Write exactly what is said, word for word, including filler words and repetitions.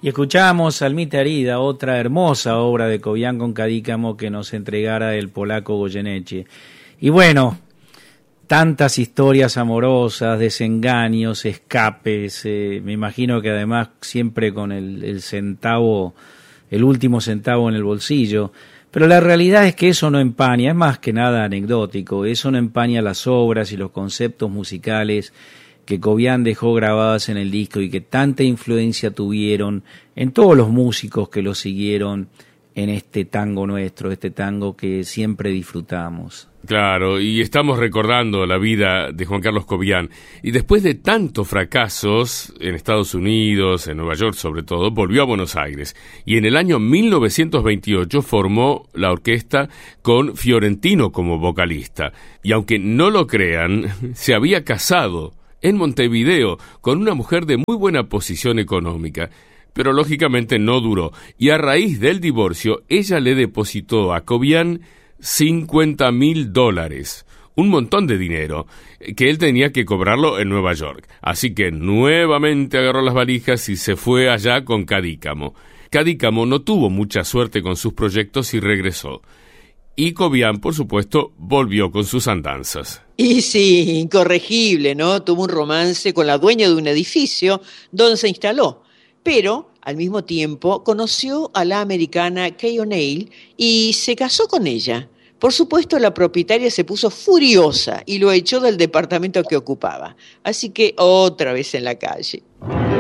Y escuchamos Almita herida, otra hermosa obra de Cobián con Cadícamo que nos entregara el polaco Goyeneche. Y bueno, tantas historias amorosas, desengaños, escapes, eh, me imagino que además siempre con el, el centavo, el último centavo en el bolsillo. Pero la realidad es que eso no empaña, es más que nada anecdótico, eso no empaña las obras y los conceptos musicales que Cobián dejó grabadas en el disco y que tanta influencia tuvieron en todos los músicos que lo siguieron en este tango nuestro, este tango que siempre disfrutamos. Claro, y estamos recordando la vida de Juan Carlos Cobián. Y después de tantos fracasos en Estados Unidos, en Nueva York sobre todo, volvió a Buenos Aires. Y en el año mil novecientos veintiocho formó la orquesta con Fiorentino como vocalista. Y aunque no lo crean, se había casado en Montevideo con una mujer de muy buena posición económica. Pero lógicamente no duró. Y a raíz del divorcio, ella le depositó a Cobián cincuenta mil dólares, un montón de dinero, que él tenía que cobrarlo en Nueva York. Así que nuevamente agarró las valijas y se fue allá con Cadícamo. Cadícamo no tuvo mucha suerte con sus proyectos y regresó. Y Cobián, por supuesto, volvió con sus andanzas. Y sí, incorregible, ¿no? Tuvo un romance con la dueña de un edificio donde se instaló. Pero, al mismo tiempo, conoció a la americana Kay O'Neill y se casó con ella. Por supuesto, la propietaria se puso furiosa y lo echó del departamento que ocupaba. Así que otra vez en la calle.